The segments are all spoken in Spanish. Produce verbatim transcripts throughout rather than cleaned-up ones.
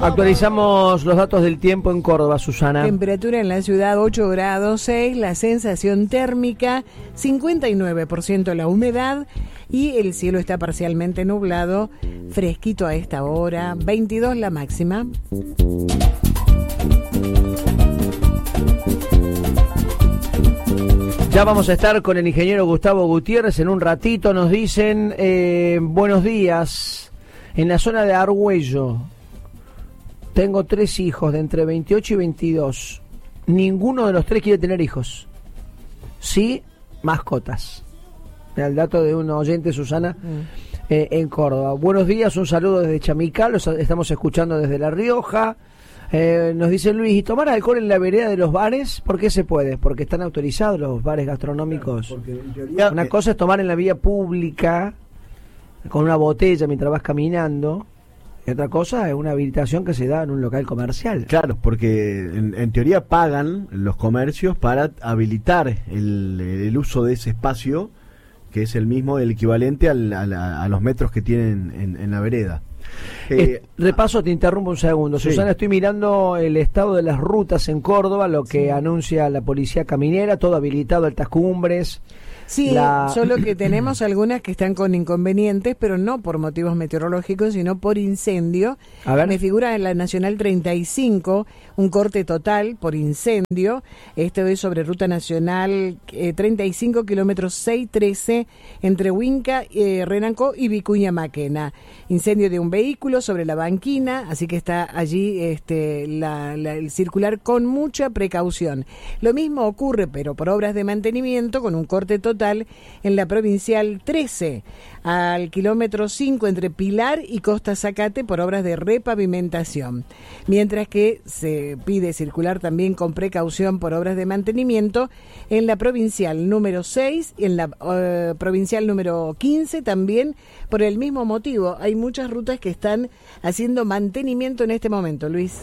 Actualizamos los datos del tiempo en Córdoba, Susana. Temperatura en la ciudad ocho grados seis, la sensación térmica cincuenta y nueve por ciento la humedad y el cielo está parcialmente nublado, fresquito a esta hora, veintidós la máxima. Ya vamos a estar con el ingeniero Gustavo Gutiérrez en un ratito. Nos dicen, eh, buenos días, en la zona de Argüello. Tengo tres hijos de entre veintiocho y veintidós. Ninguno de los tres quiere tener hijos. Sí, mascotas. El dato de un oyente, Susana, mm. eh, en Córdoba. Buenos días, un saludo desde Chamical, los estamos escuchando desde La Rioja. Eh, nos dice Luis, ¿y tomar alcohol en la vereda de los bares? ¿Por qué se puede? Porque están autorizados los bares gastronómicos. Claro, porque en teoría, una eh, cosa es tomar en la vía pública con una botella mientras vas caminando. Y otra cosa es una habilitación que se da en un local comercial. Claro, porque en, en teoría pagan los comercios para habilitar el, el uso de ese espacio, que es el mismo, el equivalente al, a, la, a los metros que tienen en, en la vereda. Eh, eh, repaso, te interrumpo un segundo. Sí. Susana, estoy mirando el estado de las rutas en Córdoba, lo que sí. anuncia la policía caminera, todo habilitado, altas cumbres. Sí, la... solo que tenemos algunas que están con inconvenientes, pero no por motivos meteorológicos, sino por incendio. A ver. Me figura en la Nacional treinta y cinco un corte total por incendio. Esto es sobre Ruta Nacional eh, treinta y cinco, kilómetros seiscientos trece, entre Huinca, eh, Renanco y Vicuña Maquena. Incendio de un vehículo sobre la banquina, así que está allí este, la, la, el circular con mucha precaución. Lo mismo ocurre, pero por obras de mantenimiento, con un corte total en la Provincial trece, al kilómetro cinco entre Pilar y Costa Zacate por obras de repavimentación. Mientras que se pide circular también con precaución por obras de mantenimiento en la Provincial número seis y en la uh, Provincial número quince también por el mismo motivo. Hay muchas rutas que están haciendo mantenimiento en este momento, Luis.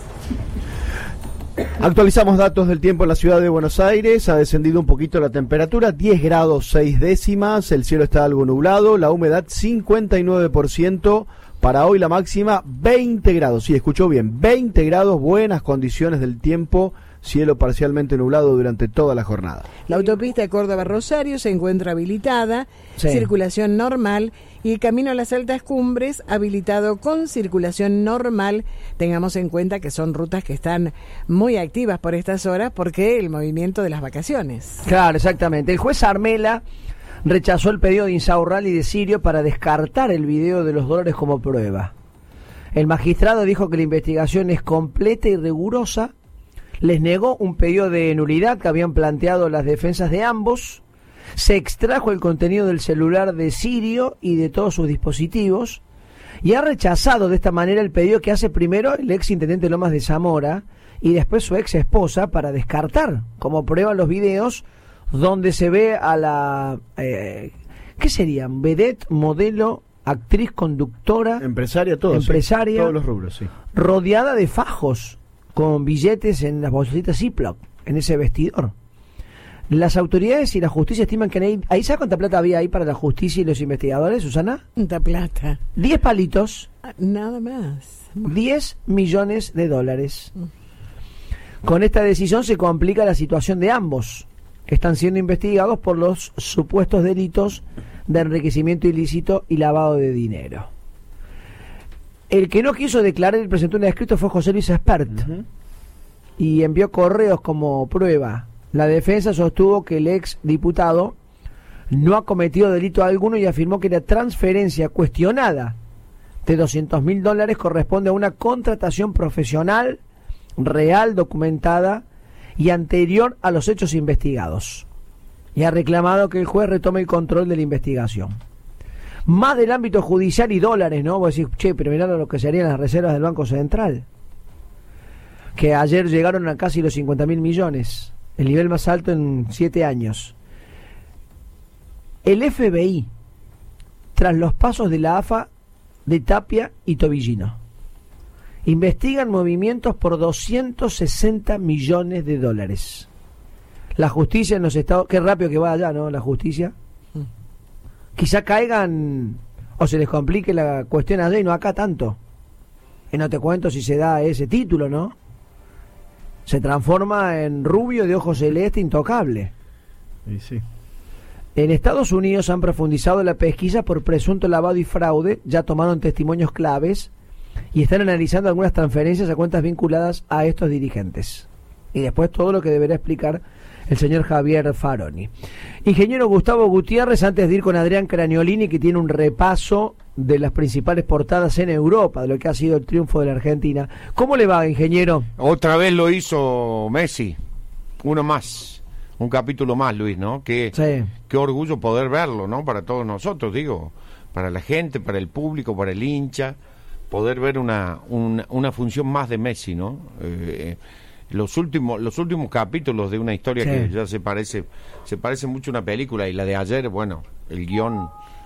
Actualizamos datos del tiempo en la ciudad de Buenos Aires. Ha descendido un poquito la temperatura, diez grados seis décimas, el cielo está algo nublado, la humedad cincuenta y nueve por ciento, para hoy la máxima veinte grados, sí, escuchó bien, veinte grados, buenas condiciones del tiempo, cielo parcialmente nublado durante toda la jornada. La autopista Córdoba-Rosario se encuentra habilitada, sí. circulación normal, y el camino a las altas cumbres habilitado con circulación normal. Tengamos en cuenta que son rutas que están muy activas por estas horas porque el movimiento de las vacaciones. Claro, exactamente. El juez Armela rechazó el pedido de Insaurralde y de Sirio para descartar el video de los dólares como prueba. El magistrado dijo que la investigación es completa y rigurosa. Les negó un pedido de nulidad que habían planteado las defensas de ambos. Se extrajo el contenido del celular de Sirio y de todos sus dispositivos y ha rechazado de esta manera el pedido que hace primero el ex intendente Lomas de Zamora y después su ex esposa para descartar como prueba los videos donde se ve a la eh, ¿qué serían? Vedette, modelo, actriz, conductora, empresaria, todo, empresaria, sí, todos los rubros, sí, rodeada de fajos con billetes en las bolsitas Ziploc, en ese vestidor. Las autoridades y la justicia estiman que ahí, ahí ¿sabes cuánta plata había ahí para la justicia y los investigadores, Susana? ¿Cuánta plata? Diez palitos. Nada más. Diez millones de dólares. Con esta decisión se complica la situación de ambos, que están siendo investigados por los supuestos delitos de enriquecimiento ilícito y lavado de dinero. El que no quiso declarar y presentó un escrito fue José Luis Espert, uh-huh. y envió correos como prueba. La defensa sostuvo que el ex diputado no ha cometido delito alguno y afirmó que la transferencia cuestionada de doscientos mil dólares corresponde a una contratación profesional, real, documentada y anterior a los hechos investigados. Y ha reclamado que el juez retome el control de la investigación. Más del ámbito judicial y dólares, ¿no? Vos decís, che, pero mirá lo que serían las reservas del Banco Central, que ayer llegaron a casi los cincuenta mil millones. El nivel más alto en siete años. El F B I, tras los pasos de la A F A de Tapia y Tobillino, investigan movimientos por doscientos sesenta millones de dólares. La justicia en los estados, qué rápido que va allá, ¿no? La justicia. Quizá caigan o se les complique la cuestión allá y no acá tanto. Y no te cuento si se da ese título, ¿no? Se transforma en rubio de ojos celeste intocable. Y sí. En Estados Unidos han profundizado la pesquisa por presunto lavado y fraude, ya tomaron testimonios claves y están analizando algunas transferencias a cuentas vinculadas a estos dirigentes. Y después todo lo que deberá explicar el señor Javier Faroni. Ingeniero Gustavo Gutiérrez, antes de ir con Adrián Craniolini, que tiene un repaso de las principales portadas en Europa, de lo que ha sido el triunfo de la Argentina. ¿Cómo le va, ingeniero? Otra vez lo hizo Messi, uno más, un capítulo más, Luis, ¿no? Qué, Sí. qué orgullo poder verlo, ¿no? Para todos nosotros, digo, para la gente, para el público, para el hincha, poder ver una, una, una función más de Messi, ¿no? Eh, los últimos los últimos capítulos de una historia Sí. que ya se parece se parece mucho a una película, y la de ayer, bueno, el guión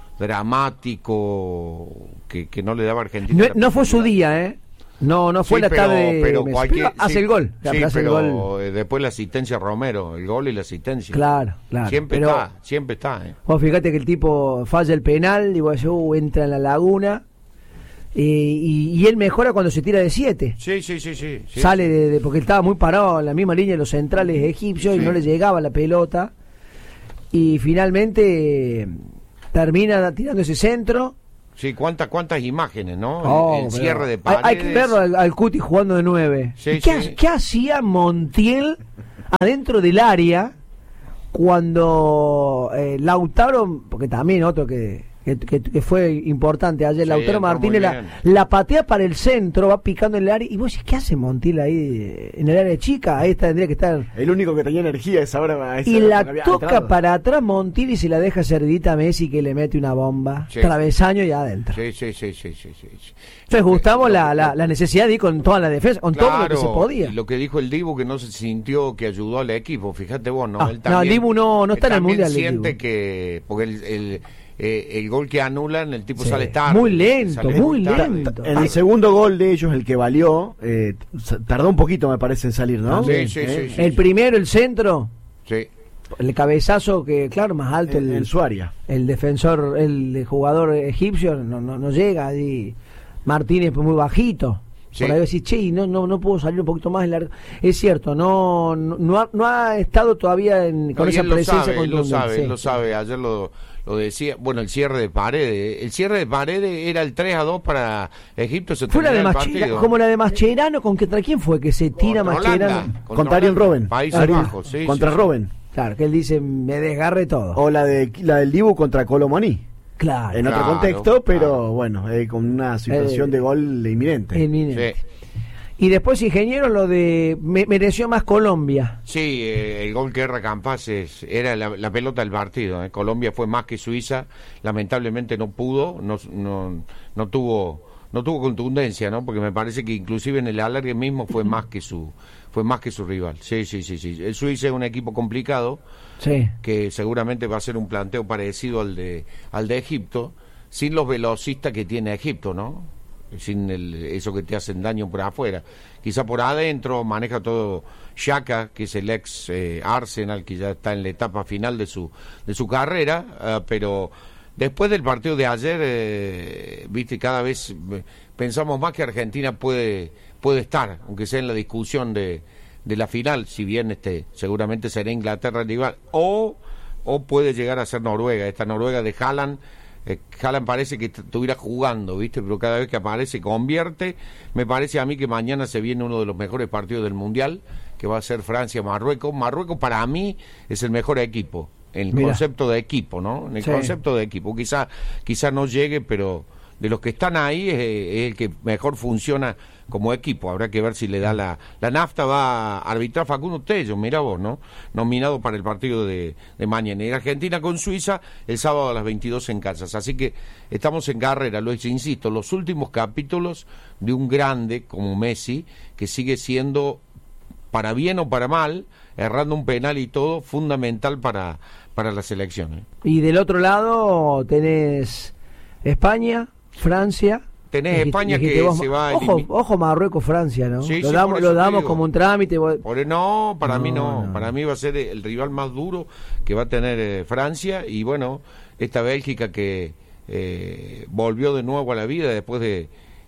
dramático que, que no le daba a Argentina. No, no fue su día, ¿eh? No, no fue Sí, la pero- tarde. pero Messi. cualquier- Pero hace sí, el gol. sí, hace el pero gol. eh, después la asistencia a Romero, el gol y la asistencia. Claro, claro. Siempre Pero está, siempre está. ¿eh? vos fíjate que el tipo falla el penal y vos decís, uh, entra en la laguna. eh, y, y él mejora cuando se tira de siete. Sí, sí, sí, sí. sí, Sale sí. de, de- porque estaba muy parado en la misma línea de los centrales egipcios y Sí. no le llegaba la pelota. Y finalmente eh, termina tirando ese centro. Sí, cuántas cuántas imágenes, ¿no? El- Oh, el, pero cierre de hay, paredes. hay que verlo al, al Cuti jugando de nueve. Sí, ¿Y ¿Qué, sí. ha- qué hacía Montiel adentro del área cuando eh, Lautaro, porque también otro que, que, que- que fue importante ayer, Sí, Lautaro entró Martínez muy la, bien. la patea para el centro, va picando en el área y vos decís, ¿qué hace Montiel ahí eh, en el área chica? Ahí está, tendría que estar. El único que tenía energía esa hora. a esa Y hora la porque había toca entrado. para atrás Montiel y se la deja cerdita a Messi, que le mete una bomba, Sí. travesaño y adentro. Sí, sí, sí, sí, sí, sí. Entonces, Gustavo, Lo la, que- la, la necesidad de ir con toda la defensa, con todo lo que se Claro, podía. y lo que dijo el Dibu, que no se sintió que ayudó al equipo, fíjate vos, ¿no? Ah, Él no, el Dibu no- no está él en el también Mundial, el siente Dibu. que, porque el, el, eh, el gol que anulan, el tipo Sí, sale tarde. muy lento, sale muy tarde. lento. En el segundo gol de ellos, el que valió, eh, s- tardó un poquito, me parece, en salir, ¿no? Sí, sí, Eh, sí, sí. El primero, el centro, Sí. el cabezazo que, claro, más alto, En, el, en su área. el defensor, el jugador egipcio, no, no, no llega. Y Martínez pues, muy bajito. Sí. Por ahí decís, che, y no, no, no puedo salir un poquito más largo. Es cierto, no, no, no ha, no ha estado todavía en, con No, y esa él lo presencia sabe, él lo contundente, sabe, sí. él lo sabe. Ayer lo, lo decía. Bueno, el cierre de Paredes. El cierre de Paredes era el tres a dos para Egipto. Se Fue la de terminó el Mascherano, partido. como la de Mascherano, ¿contra quién fue que se tira Contra Mascherano? Holanda, Contra Ariel Holanda, Robben. Países Ariel- Bajos, sí, contra sí, sí. Robben. Claro, que él dice, me desgarre todo. O la de la del Dibu contra Colomoni. Claro. En otro Claro, contexto, pero claro. bueno, eh, con una situación Eh, de gol inminente. Eminente. Sí. Y después, ingeniero, lo de me- mereció más Colombia. Sí, eh, el gol que erra Campaces era la, la pelota del partido. eh. Colombia fue más que Suiza, lamentablemente no pudo, no, no, no tuvo no tuvo contundencia, ¿no? Porque me parece que inclusive en el alargue mismo fue más que su fue más que su rival. Sí, sí, sí, sí. El Suiza es un equipo complicado Sí. que seguramente va a ser un planteo parecido al de al de Egipto, sin los velocistas que tiene Egipto, ¿no? Sin el, eso que te hacen daño por afuera. Quizá por adentro maneja todo Xhaka, que es el ex eh, Arsenal, que ya está en la etapa final de su de su carrera, eh, pero después del partido de ayer, eh, viste, cada vez eh, pensamos más que Argentina puede puede estar, aunque sea en la discusión de, de la final, si bien este seguramente será Inglaterra el rival, o, o puede llegar a ser Noruega, esta Noruega de Haaland. Eh, Haaland parece que estuviera jugando, ¿viste? Pero cada vez que aparece, convierte. Me parece a mí que mañana se viene uno de los mejores partidos del Mundial, que va a ser Francia-Marruecos. Marruecos para mí es el mejor equipo, en el Mira. concepto de equipo, ¿no? En el Sí. concepto de equipo. Quizá, quizá no llegue, pero de los que están ahí es, es el que mejor funciona como equipo. Habrá que ver si le da la... La nafta va a arbitrar Facundo Tello, mira vos, ¿no? Nominado para el partido de, de mañana. Y Argentina con Suiza el sábado a las veintidós en Kansas. Así que estamos en carrera, lo insisto, los últimos capítulos de un grande como Messi, que sigue siendo, para bien o para mal, errando un penal y todo, fundamental para, para la selección. ¿eh? Y del otro lado tenés España, Francia. Tenés Dijiste- España dijiste que vos, se va a Ojo, elimi- ojo Marruecos, Francia, ¿no? Sí, lo sí, damos, por lo eso te damos digo. como un trámite. vos- Por, no, para mí No, no. no. Para mí va a ser el rival más duro que va a tener eh, Francia. Y bueno, esta Bélgica que eh, volvió de nuevo a la vida después de,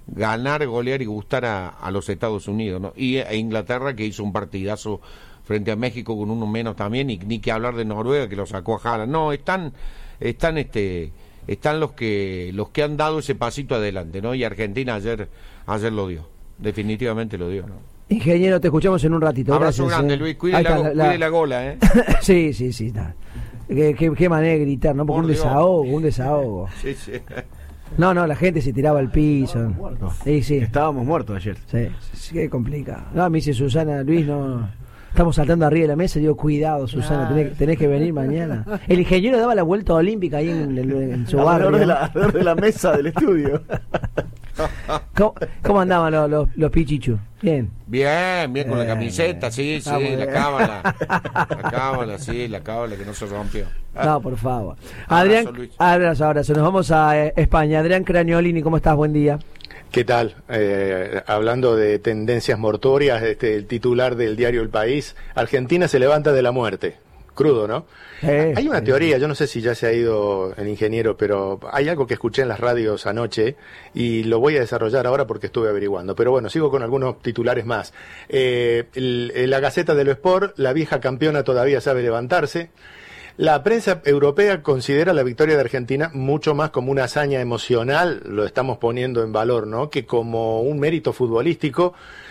ganar, golear y gustar a, a los Estados Unidos, ¿no? Y a Inglaterra, que hizo un partidazo frente a México con uno menos también, y ni que hablar de Noruega, que lo sacó a Haaland. No, están, están este, están los que, los que han dado ese pasito adelante, ¿no? Y Argentina ayer, ayer lo dio, definitivamente lo dio, ¿no? Ingeniero, te escuchamos en un ratito. Abrazo Gracias, grande, eh. Luis, cuide, la, la... cuide la gola, ¿eh? Sí, sí, sí, está. Qué, qué, qué manera de gritar, ¿no? Porque Por un Dios. desahogo, un desahogo. Sí, sí. No, no, la gente se tiraba al piso. Estábamos muertos. Sí, sí. Estábamos muertos ayer. Sí, sí, qué complicado. No, me dice Susana, Luis, no. Estamos saltando arriba de la mesa. Digo, cuidado, Susana, tenés, tenés que venir mañana. El ingeniero daba la vuelta olímpica ahí en, en, en su barrio. Alrededor de, la, alrededor de la mesa del estudio. ¿Cómo, cómo andaban los, los, los pichichus? Bien. Bien, bien, con eh, la camiseta, sí, sí, la la cábala. La cábala, sí, la cábala que no se rompió. No, por favor. Adrián, abrazo, abrazo. Nos vamos a eh, España. Adrián Craniolini, ¿cómo estás? Buen día. ¿Qué tal? Eh, hablando de tendencias mortuorias, este, el titular del diario El País, Argentina se levanta de la muerte. Crudo, ¿no? Eh, hay una teoría, yo no sé si ya se ha ido el ingeniero, pero hay algo que escuché en las radios anoche y lo voy a desarrollar ahora porque estuve averiguando. Pero bueno, sigo con algunos titulares más. Eh, el, el, la Gaceta de lo Sport, la vieja campeona todavía sabe levantarse. La prensa europea considera la victoria de Argentina mucho más como una hazaña emocional, lo estamos poniendo en valor, ¿no?, que como un mérito futbolístico.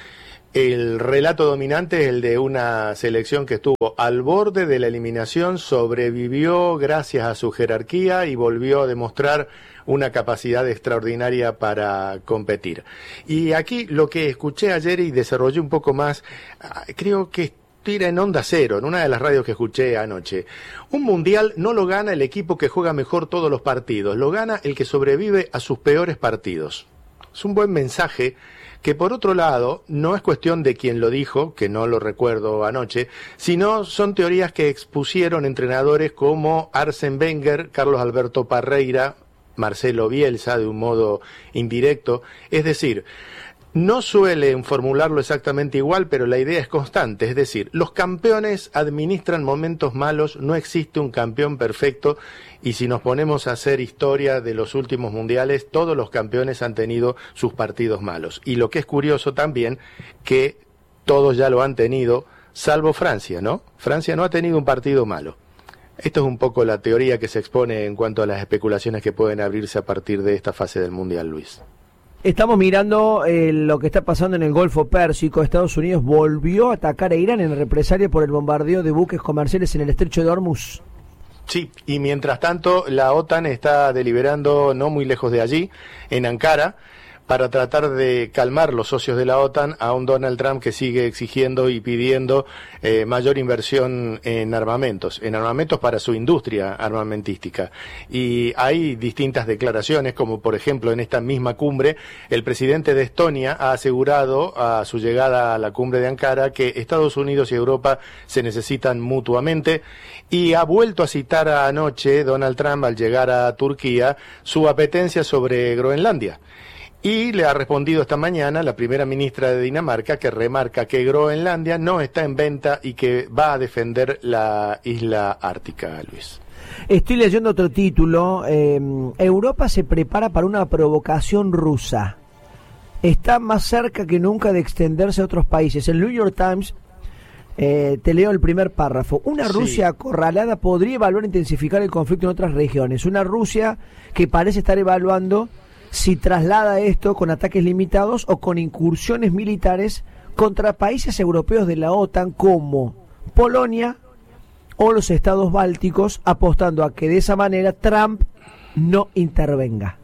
El relato dominante es el de una selección que estuvo al borde de la eliminación, sobrevivió gracias a su jerarquía y volvió a demostrar una capacidad extraordinaria para competir. Y aquí lo que escuché ayer y desarrollé un poco más, creo que tira en Onda Cero, en una de las radios que escuché anoche. Un mundial no lo gana el equipo que juega mejor todos los partidos, lo gana el que sobrevive a sus peores partidos. Es un buen mensaje que, por otro lado, no es cuestión de quien lo dijo, que no lo recuerdo anoche, sino son teorías que expusieron entrenadores como Arsène Wenger, Carlos Alberto Parreira, Marcelo Bielsa, de un modo indirecto. Es decir, no suelen formularlo exactamente igual, pero la idea es constante. Es decir, los campeones administran momentos malos, no existe un campeón perfecto, y si nos ponemos a hacer historia de los últimos mundiales, todos los campeones han tenido sus partidos malos. Y lo que es curioso también, que todos ya lo han tenido, salvo Francia, ¿no? Francia no ha tenido un partido malo. Esto es un poco la teoría que se expone en cuanto a las especulaciones que pueden abrirse a partir de esta fase del Mundial, Luis. Estamos mirando eh, lo que está pasando en el Golfo Pérsico. Estados Unidos volvió a atacar a Irán en represalia por el bombardeo de buques comerciales en el estrecho de Hormuz. Sí, y mientras tanto la OTAN está deliberando no muy lejos de allí, en Ankara, para tratar de calmar los socios de la OTAN a un Donald Trump que sigue exigiendo y pidiendo eh, mayor inversión en armamentos, en armamentos para su industria armamentística. Y hay distintas declaraciones, como por ejemplo en esta misma cumbre, el presidente de Estonia ha asegurado a su llegada a la cumbre de Ankara que Estados Unidos y Europa se necesitan mutuamente, y ha vuelto a citar anoche Donald Trump al llegar a Turquía su apetencia sobre Groenlandia. Y le ha respondido esta mañana la primera ministra de Dinamarca, que remarca que Groenlandia no está en venta y que va a defender la isla ártica, Luis. Estoy leyendo otro título. Eh, Europa se prepara para una provocación rusa. Está más cerca que nunca de extenderse a otros países. El New York Times, eh, te leo el primer párrafo. Una Rusia sí. acorralada podría evaluar intensificar el conflicto en otras regiones. Una Rusia que parece estar evaluando si traslada esto con ataques limitados o con incursiones militares contra países europeos de la OTAN como Polonia o los estados bálticos, apostando a que de esa manera Trump no intervenga.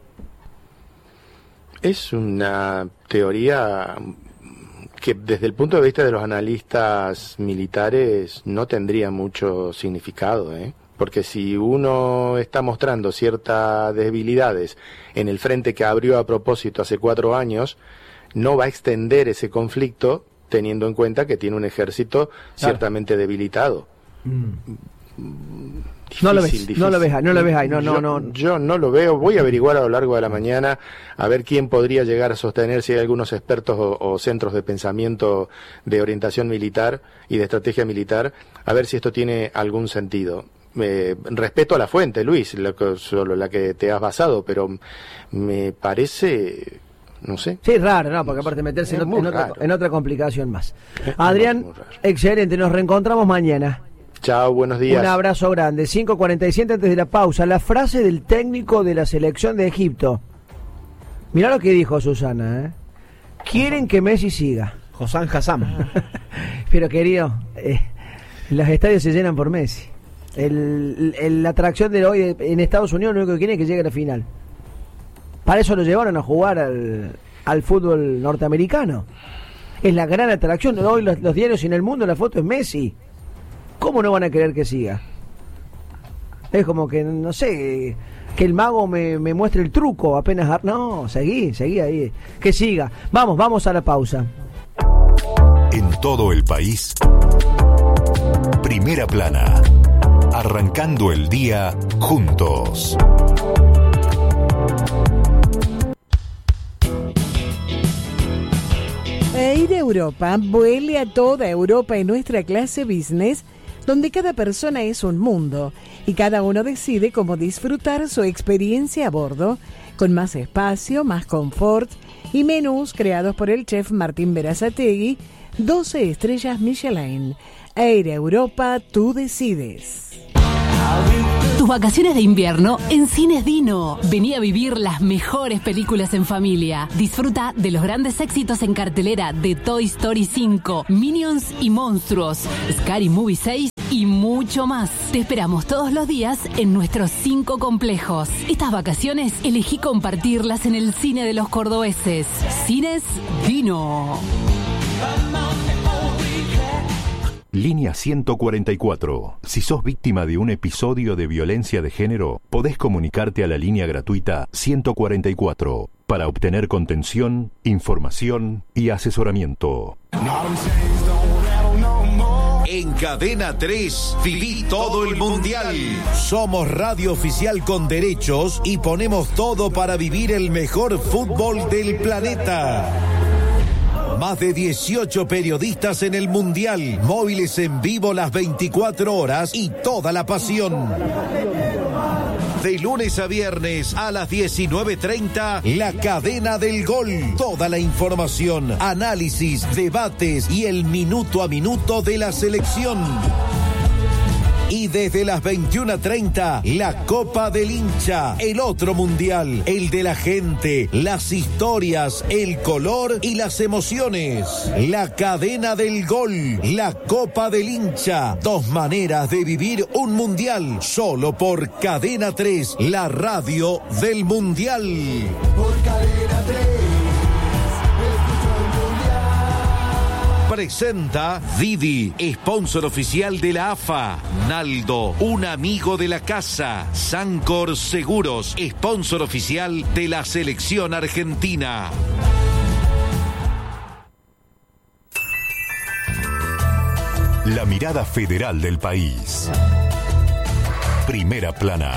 Es una teoría que desde el punto de vista de los analistas militares no tendría mucho significado, ¿eh? Porque si uno está mostrando ciertas debilidades en el frente que abrió a propósito hace cuatro años, no va a extender ese conflicto teniendo en cuenta que tiene un ejército claro. ciertamente debilitado. Mm. No lo ves, difícil. no lo ves, no lo ves ahí, no, no, yo, no. Yo no lo veo, voy a averiguar a lo largo de la mañana a ver quién podría llegar a sostener, si hay algunos expertos o, o centros de pensamiento de orientación militar y de estrategia militar, a ver si esto tiene algún sentido. Eh, respeto a la fuente, Luis, la, solo la que te has basado, pero me parece no sé. Sí, raro, ¿no? Porque aparte meterse en, en, otra, en otra complicación más. Adrián, excelente, nos reencontramos mañana. Chao, buenos días. Un abrazo grande. cinco cuarenta y siete antes de la pausa. La frase del técnico de la selección de Egipto. Mirá lo que dijo Susana, ¿eh? Quieren que Messi siga. Hossam Hassam. Pero querido, eh, los estadios se llenan por Messi. El, el, la atracción de hoy en Estados Unidos lo único que quiere es que llegue a la final. Para eso lo llevaron a jugar al, al fútbol norteamericano. Es la gran atracción. Hoy los, los diarios en el mundo, la foto es Messi. ¿Cómo no van a querer que siga? Es como que, no sé, que el mago me, me muestre el truco apenas... No, seguí, seguí ahí. Que siga. Vamos, vamos a la pausa. En todo el país, Primera Plana. Arrancando el día juntos. Air Europa vuele a toda Europa en nuestra clase business, donde cada persona es un mundo y cada uno decide cómo disfrutar su experiencia a bordo, con más espacio, más confort y menús creados por el chef Martín Berazategui, doce estrellas Michelin. Air Europa, tú decides. Tus vacaciones de invierno en Cines Dino. Vení a vivir las mejores películas en familia. Disfruta de los grandes éxitos en cartelera de Toy Story cinco, Minions y Monstruos, Scary Movie seis y mucho más. Te esperamos todos los días en nuestros cinco complejos. Estas vacaciones elegí compartirlas en el cine de los cordobeses. Cines Dino. Línea ciento cuarenta y cuatro. Si sos víctima de un episodio de violencia de género, podés comunicarte a la línea gratuita ciento cuarenta y cuatro para obtener contención, información y asesoramiento. En Cadena tres, viví todo el Mundial. Somos radio oficial con derechos y ponemos todo para vivir el mejor fútbol del planeta. Más de dieciocho periodistas en el Mundial, móviles en vivo las veinticuatro horas y toda la pasión. De lunes a viernes a las diecinueve treinta, La Cadena del Gol. Toda la información, análisis, debates y el minuto a minuto de la selección. Y desde las veintiuna treinta, la Copa del Hincha, el otro mundial, el de la gente, las historias, el color y las emociones. La Cadena del Gol, la Copa del Hincha, dos maneras de vivir un mundial, solo por Cadena tres, la radio del mundial. Por Cadena tres. Presenta Didi, sponsor oficial de la A F A. Naldo, un amigo de la casa. Sancor Seguros, sponsor oficial de la selección argentina. La mirada federal del país. Primera Plana.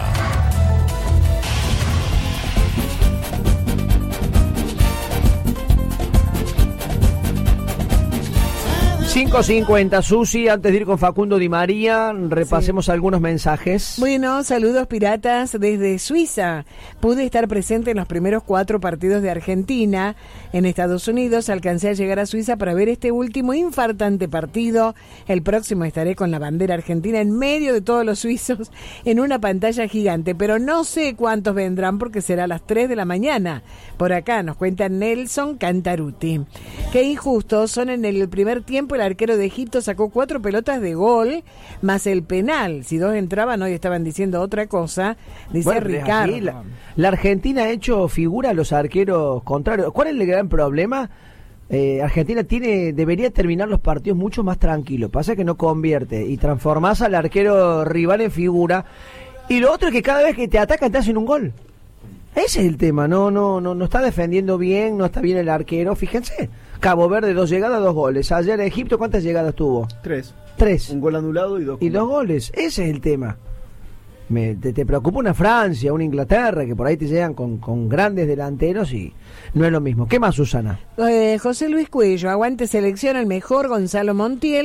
cinco cincuenta, Susi, antes de ir con Facundo Di María, repasemos sí. algunos mensajes. Bueno, saludos piratas desde Suiza. Pude estar presente en los primeros cuatro partidos de Argentina. En Estados Unidos alcancé a llegar a Suiza para ver este último infartante partido. El próximo estaré con la bandera argentina en medio de todos los suizos en una pantalla gigante, pero no sé cuántos vendrán porque será a las tres de la mañana. Por acá nos cuenta Nelson Cantaruti. Qué injustos son en el primer tiempo. El arquero de Egipto sacó cuatro pelotas de gol más el penal. Si dos entraban, hoy estaban diciendo otra cosa. Dice bueno, Ricardo. La, la Argentina ha hecho figura a los arqueros contrarios. ¿Cuál es el gran problema? Eh, Argentina tiene debería terminar los partidos mucho más tranquilo. Pasa que no convierte y transformás al arquero rival en figura. Y lo otro es que cada vez que te atacan te hacen un gol. Ese es el tema. No, no, no, no está defendiendo bien, no está bien el arquero. Fíjense. Cabo Verde, dos llegadas, dos goles. Ayer Egipto, ¿cuántas llegadas tuvo? Tres. Tres. Un gol anulado y dos. Y dos goles. Ese es el tema. Me, te, te preocupa una Francia, una Inglaterra, que por ahí te llegan con, con grandes delanteros y no es lo mismo. ¿Qué más, Susana? Eh, José Luis Cuello, aguante selección, el mejor Gonzalo Montiel.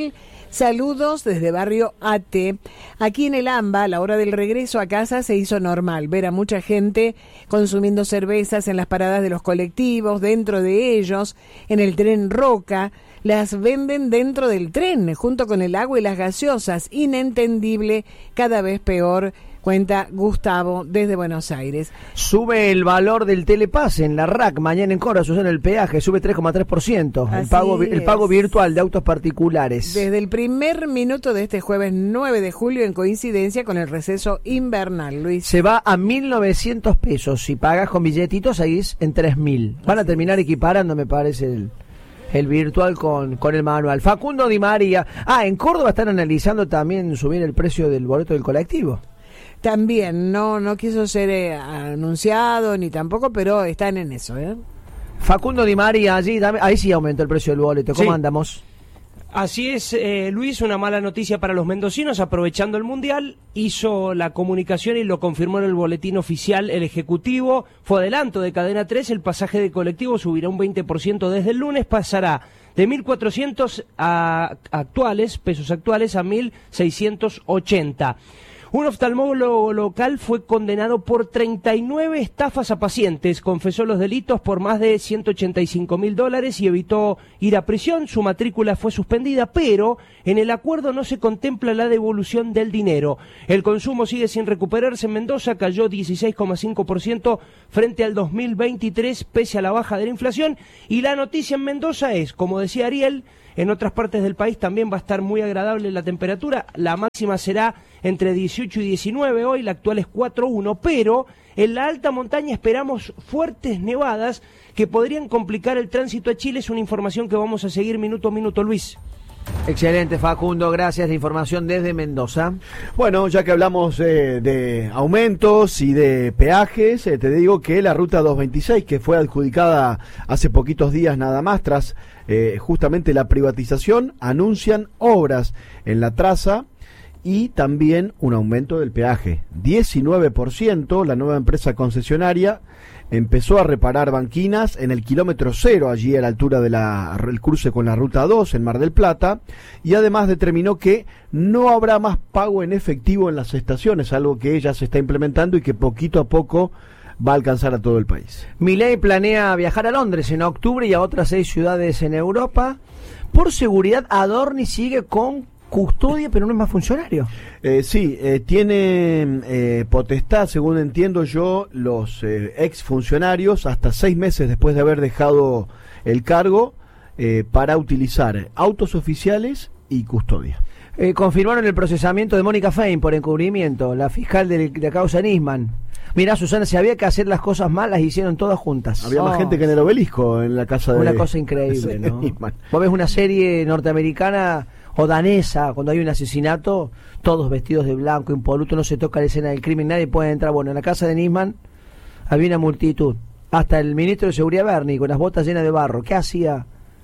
Saludos desde Barrio Ate. Aquí en el AMBA, a la hora del regreso a casa se hizo normal ver a mucha gente consumiendo cervezas en las paradas de los colectivos, dentro de ellos, en el tren Roca. Las venden dentro del tren, junto con el agua y las gaseosas. Inentendible, cada vez peor, cuenta Gustavo desde Buenos Aires. Sube el valor del telepase en la R A C, mañana en Córdoba, en el peaje, sube tres coma tres por ciento. El pago, el pago virtual de autos particulares. Desde el primer minuto de este jueves nueve de julio, en coincidencia con el receso invernal, Luis. Se va a mil novecientos pesos. Si pagas con billetitos, ahí es en tres mil. Van a terminar equiparando, me parece, el... el virtual con, con el manual. Facundo Di María. Ah, en Córdoba están analizando también subir el precio del boleto del colectivo. También, no no quiso ser eh, anunciado ni tampoco, pero están en eso, ¿eh? Facundo Di María, allí, dame, ahí sí aumentó el precio del boleto. ¿Cómo sí andamos? Así es, eh, Luis, una mala noticia para los mendocinos. Aprovechando el Mundial, hizo la comunicación y lo confirmó en el boletín oficial el Ejecutivo. Fue adelanto de Cadena tres, el pasaje de colectivo subirá un veinte por ciento desde el lunes, pasará de mil cuatrocientos a actuales, pesos actuales, a mil seiscientos ochenta. Un oftalmólogo local fue condenado por treinta y nueve estafas a pacientes. Confesó los delitos por más de ciento ochenta y cinco mil dólares y evitó ir a prisión. Su matrícula fue suspendida, pero en el acuerdo no se contempla la devolución del dinero. El consumo sigue sin recuperarse en Mendoza, cayó dieciséis coma cinco por ciento frente al dos mil veintitrés, pese a la baja de la inflación. Y la noticia en Mendoza es, como decía Ariel, en otras partes del país también va a estar muy agradable la temperatura. La máxima será entre dieciocho y diecinueve hoy, la actual es cuatro uno, pero en la alta montaña esperamos fuertes nevadas que podrían complicar el tránsito a Chile. Es una información que vamos a seguir minuto a minuto, Luis. Excelente, Facundo, gracias. La información desde Mendoza. Bueno, ya que hablamos eh, de aumentos y de peajes, eh, te digo que la ruta doscientos veintiséis, que fue adjudicada hace poquitos días nada más tras eh, justamente la privatización, anuncian obras en la traza y también un aumento del peaje, diecinueve por ciento. La nueva empresa concesionaria empezó a reparar banquinas en el kilómetro cero, allí a la altura del cruce con la ruta dos en Mar del Plata, y además determinó que no habrá más pago en efectivo en las estaciones, algo que ya se está implementando y que poquito a poco va a alcanzar a todo el país. Milei planea viajar a Londres en octubre y a otras seis ciudades en Europa. Por seguridad, Adorni sigue con custodia, pero no es más funcionario. Eh, sí, eh, tiene eh, potestad, según entiendo yo, los eh, ex funcionarios, hasta seis meses después de haber dejado el cargo, eh, para utilizar autos oficiales y custodia. Eh, confirmaron el procesamiento de Mónica Fein por encubrimiento, la fiscal de la causa Nisman. Mirá, Susana, si había que hacer las cosas mal, las hicieron todas juntas. Había oh. más gente que en el Obelisco, en la casa de... Una cosa increíble, ¿no? Nisman. Vos ves una serie norteamericana o danesa, cuando hay un asesinato, todos vestidos de blanco, impoluto, no se toca la escena del crimen, nadie puede entrar. Bueno, en la casa de Nisman había una multitud, hasta el ministro de Seguridad Berni, con las botas llenas de barro. ¿Qué hacía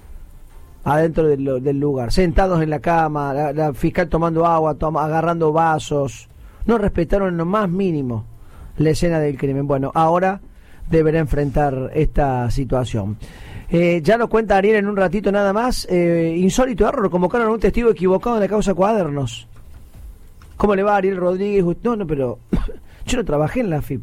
adentro del, del lugar? Sentados en la cama, la, la fiscal tomando agua, toma, agarrando vasos. No respetaron en lo más mínimo la escena del crimen. Bueno, ahora deberá enfrentar esta situación. Eh, ya nos cuenta Ariel en un ratito nada más. Eh, insólito error, convocaron a un testigo equivocado en la causa Cuadernos. ¿Cómo le va, Ariel Rodríguez? No, no, pero yo no trabajé en la F I P.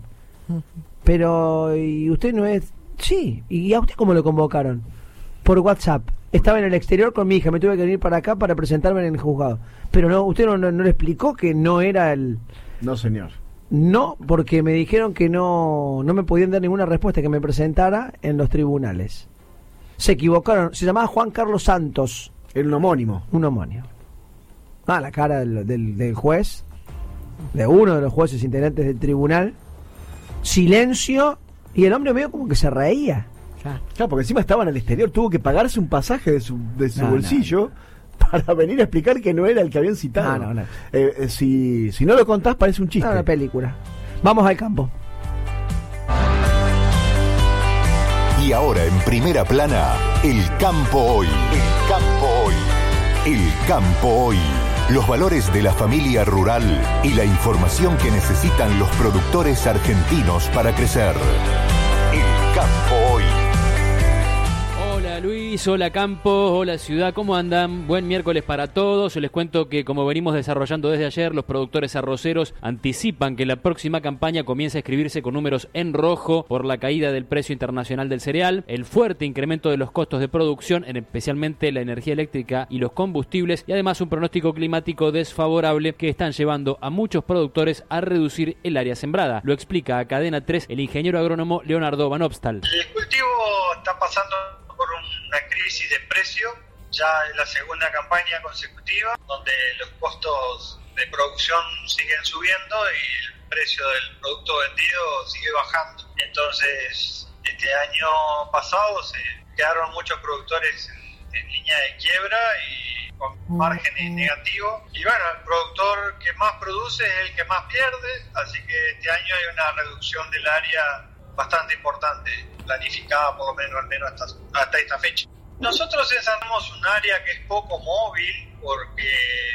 Pero, ¿y usted no es? Sí, ¿y a usted cómo lo convocaron? Por WhatsApp. Estaba en el exterior con mi hija, me tuve que venir para acá para presentarme en el juzgado. Pero no, usted no, no, no le explicó que no era el... No, señor. No, porque me dijeron que no, no me podían dar ninguna respuesta, que me presentara en los tribunales. Se equivocaron, se llamaba Juan Carlos Santos. Era un homónimo. Un homónimo. Ah, la cara del, del, del juez, de uno de los jueces integrantes del tribunal. Silencio, y el hombre medio como que se reía. Claro, claro, porque encima estaba en el exterior, tuvo que pagarse un pasaje de su, de su no, bolsillo no. para venir a explicar que no era el que habían citado. No, no, no. Eh, eh, si, si no lo contás parece un chiste. No, una película. Vamos al campo. Y ahora en primera plana, el campo hoy. El campo hoy. El campo hoy. Los valores de la familia rural y la información que necesitan los productores argentinos para crecer. El campo hoy. Hola Luis. país, hola campo, hola ciudad, ¿cómo andan? Buen miércoles para todos. Les cuento que, como venimos desarrollando desde ayer, los productores arroceros anticipan que la próxima campaña comienza a escribirse con números en rojo por la caída del precio internacional del cereal, el fuerte incremento de los costos de producción, en especialmente la energía eléctrica y los combustibles, y además un pronóstico climático desfavorable que están llevando a muchos productores a reducir el área sembrada. Lo explica a Cadena tres el ingeniero agrónomo Leonardo Van Opstal. El cultivo está pasando por una crisis de precio, ya es la segunda campaña consecutiva, donde los costos de producción siguen subiendo y el precio del producto vendido sigue bajando. Entonces, este año pasado se quedaron muchos productores en, en línea de quiebra y con márgenes negativos. Y bueno, el productor que más produce es el que más pierde, así que este año hay una reducción del área bastante importante, planificada por lo menos al menos hasta, hasta esta fecha. Nosotros ensayamos un área que es poco móvil porque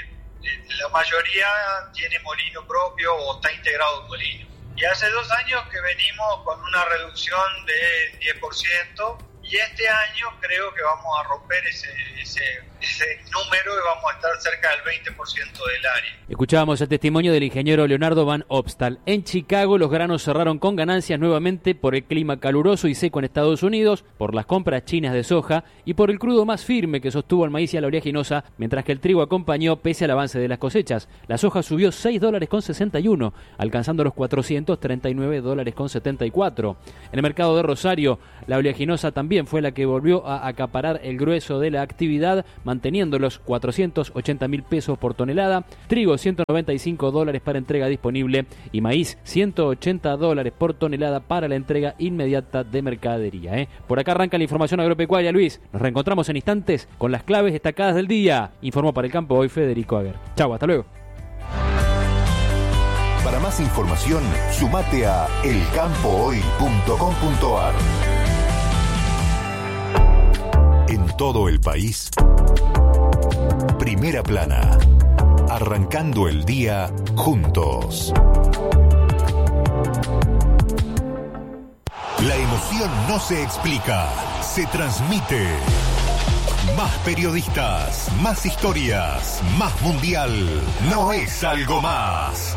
la mayoría tiene molino propio o está integrado en molino. Y hace dos años que venimos con una reducción de diez por ciento y este año creo que vamos a romper ese, ese, ese número y vamos a estar cerca del veinte por ciento del área. Escuchábamos el testimonio del ingeniero Leonardo Van Opstal. En Chicago los granos cerraron con ganancias nuevamente por el clima caluroso y seco en Estados Unidos, por las compras chinas de soja y por el crudo más firme que sostuvo el maíz y a la oleaginosa, mientras que el trigo acompañó pese al avance de las cosechas. La soja subió seis dólares con sesenta y uno, alcanzando los cuatrocientos treinta y nueve dólares con setenta y cuatro. En el mercado de Rosario, la oleaginosa también fue la que volvió a acaparar el grueso de la actividad, manteniendo los cuatrocientos ochenta mil pesos por tonelada, trigo ciento noventa y cinco dólares para entrega disponible y maíz ciento ochenta dólares por tonelada para la entrega inmediata de mercadería. ¿eh? Por acá arranca la información agropecuaria, Luis. Nos reencontramos en instantes con las claves destacadas del día. Informó para el campo hoy Federico Aguer. Chau, hasta luego. Para más información, sumate a el campo hoy punto com punto a r. En todo el país, Primera Plana, arrancando el día juntos. La emoción no se explica, se transmite. Más periodistas, más historias, más mundial. No es algo más.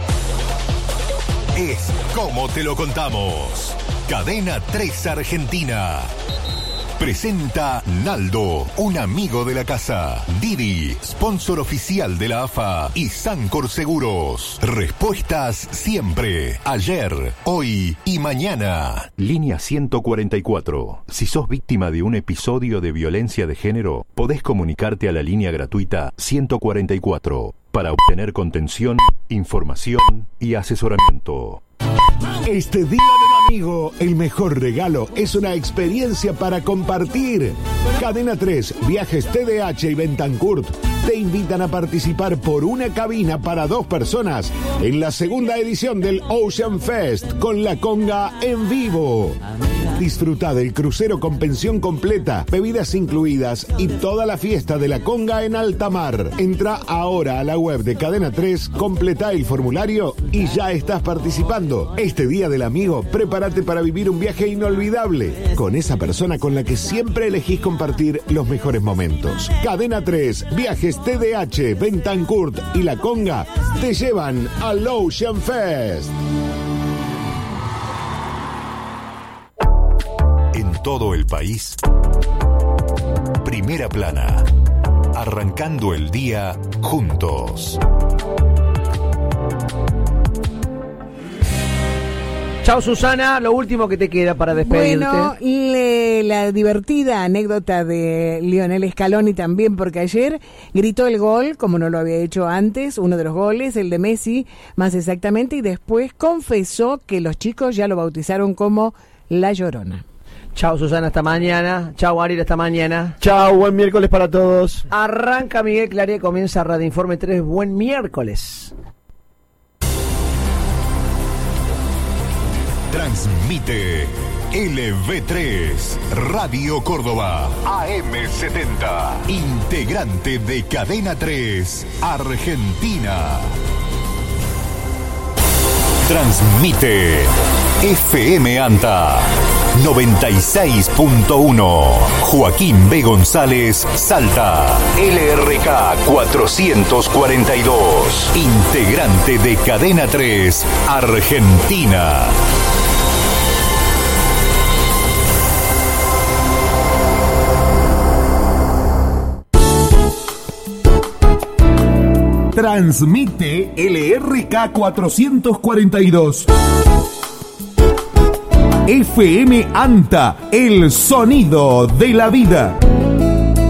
Es como te lo contamos. Cadena tres Argentina. Presenta Naldo, un amigo de la casa. Didi, sponsor oficial de la A F A. Y Sancor Seguros. Respuestas siempre. Ayer, hoy y mañana. Línea ciento cuarenta y cuatro. Si sos víctima de un episodio de violencia de género, podés comunicarte a la línea gratuita ciento cuarenta y cuatro para obtener contención, información y asesoramiento. Este Día del Amigo, el mejor regalo es una experiencia para compartir. Cadena tres, Viajes T D H y Bentancurt te invitan a participar por una cabina para dos personas en la segunda edición del Ocean Fest con la conga en vivo. Disfruta del crucero con pensión completa, bebidas incluidas y toda la fiesta de la conga en alta mar. Entra ahora a la web de Cadena tres, completa el formulario y ya estás participando. Este Día del Amigo, prepárate para vivir un viaje inolvidable con esa persona con la que siempre elegís compartir los mejores momentos. Cadena tres, Viajes T D H, Bentancurt y la conga te llevan al Ocean Fest. En todo el país, Primera Plana, arrancando el día juntos. Chao Susana, lo último que te queda para despedirte. Bueno, le, la divertida anécdota de Lionel Scaloni también, porque ayer gritó el gol, como no lo había hecho antes, uno de los goles, el de Messi, más exactamente, y después confesó que los chicos ya lo bautizaron como La Llorona. Chao Susana, hasta mañana. Chao Ariel, hasta mañana. Chao, buen miércoles para todos. Arranca Miguel Claría, comienza Radio Informe tres, buen miércoles. Transmite L V tres, Radio Córdoba, A M setenta, integrante de Cadena tres, Argentina. Transmite F M Anta noventa y seis punto uno. Joaquín B. González, Salta. L R K cuatrocientos cuarenta y dos. Integrante de Cadena tres, Argentina. Transmite L R K cuatrocientos cuarenta y dos. F M ANTA, el sonido de la vida.